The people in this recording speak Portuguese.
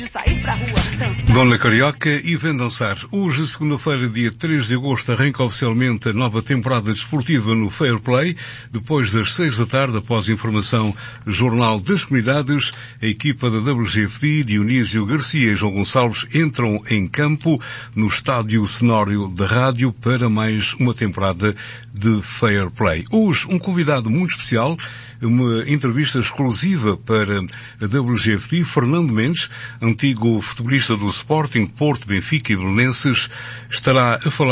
sair pra rua, dançar. Dona Carioca e Vem Dançar. Hoje, segunda-feira, dia 3 de agosto, arranca oficialmente a nova temporada desportiva no Fair Play. Depois das 6 da tarde, após informação Jornal das Comunidades, a equipa da WGFD, Dionísio Garcia e João Gonçalves entram em campo no estádio Cenório da Rádio para mais uma temporada de Fair Play. Hoje, um convidado muito especial, uma entrevista exclusiva para a WGFD, Fernando Mendes, antigo futebolista do Sporting, Porto, Benfica e Belenenses, estará a falar